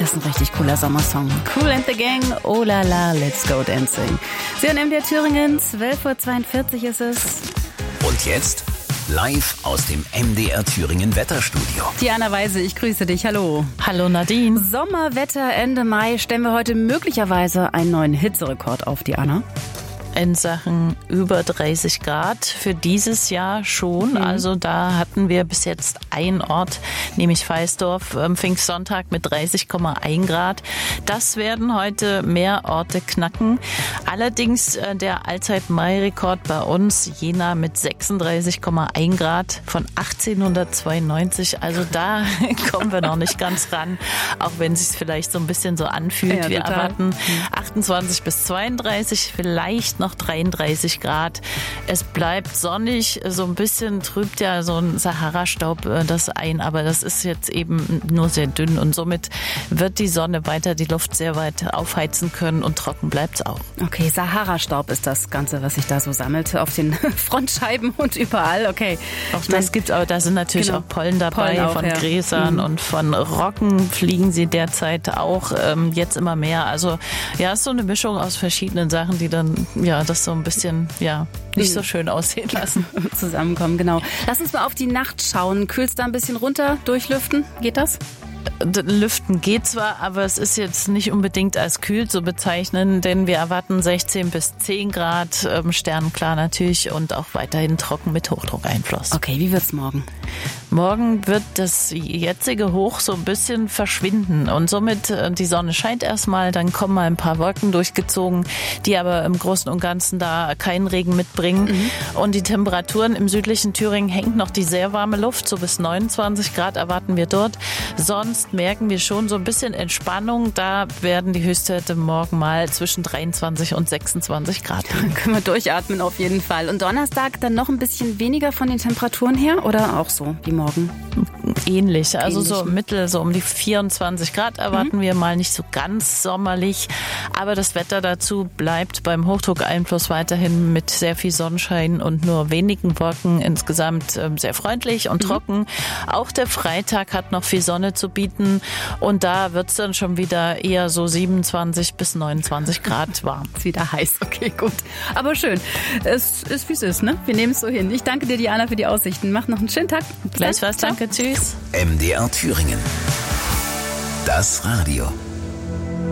ist ein richtig cooler Sommersong. Kool and the Gang, oh la la, let's go dancing. Sie hören MDR Thüringen, 12:42 Uhr ist es. Und jetzt live aus dem MDR Thüringen Wetterstudio. Diana Weise, ich grüße dich. Hallo. Hallo Nadine. Sommerwetter Ende Mai. Stellen wir heute möglicherweise einen neuen Hitzerekord auf, Diana? In Sachen über 30 Grad für dieses Jahr schon. Also da hatten wir bis jetzt einen Ort, nämlich Feisdorf, Pfingstsonntag mit 30,1 Grad. Das werden heute mehr Orte knacken. Allerdings der Allzeit-Mai-Rekord bei uns, Jena mit 36,1 Grad von 1892. Also da kommen wir noch nicht ganz ran, auch wenn es sich vielleicht so ein bisschen so anfühlt. Ja, wir total. erwarten 28 bis 32, vielleicht noch 33 Grad. Es bleibt sonnig, so ein bisschen trübt ja so ein Sahara-Staub das ein, aber das ist jetzt eben nur sehr dünn und somit wird die Sonne weiter die Luft sehr weit aufheizen können und trocken bleibt es auch. Okay, Sahara-Staub ist das Ganze, was sich da so sammelt auf den Frontscheiben und überall. Okay. Auch das gibt's, aber da sind natürlich Genau. auch Pollen dabei, Pollen auch, von ja. Gräsern und von Rocken fliegen sie derzeit auch jetzt immer mehr. Also ja, es ist so eine Mischung aus verschiedenen Sachen, die dann ja das so ein bisschen nicht so schön aussehen lassen. Zusammenkommen, genau. Lass uns mal auf die Nacht schauen. Kühlst da ein bisschen runter, durchlüften? Geht das? Lüften geht zwar, aber es ist jetzt nicht unbedingt als kühl zu bezeichnen, denn wir erwarten 16 bis 10 Grad, sternenklar natürlich und auch weiterhin trocken mit Hochdruckeinfluss. Okay, wie wird's morgen? Morgen wird das jetzige Hoch so ein bisschen verschwinden und somit die Sonne scheint erstmal, dann kommen mal ein paar Wolken durchgezogen, die aber im Großen und Ganzen da keinen Regen mitbringen. Und die Temperaturen im südlichen Thüringen hängt noch die sehr warme Luft, so bis 29 Grad erwarten wir dort. Sonst merken wir schon so ein bisschen Entspannung, da werden die Höchstwerte morgen mal zwischen 23 und 26 Grad liegen. Können wir durchatmen auf jeden Fall. Und Donnerstag dann noch ein bisschen weniger von den Temperaturen her oder auch so wie morgen? Ähnlich, also Ähnlich. so im Mittel, so um die 24 Grad erwarten wir mal, nicht so ganz sommerlich, aber das Wetter dazu bleibt beim Hochdruckeinfluss weiterhin mit sehr viel Sonnenschein und nur wenigen Wolken insgesamt sehr freundlich und trocken. Auch der Freitag hat noch viel Sonne zu bieten und da wird es dann schon wieder eher so 27 bis 29 Grad warm. Ist wieder heiß, okay, gut. Aber schön. Es ist, wie es ist, ne? Wir nehmen es so hin. Ich danke dir, Diana, für die Aussichten. Mach noch einen schönen Tag. Bis dann. Gleichfalls, Ciao. danke, tschüss. MDR Thüringen. Das Radio.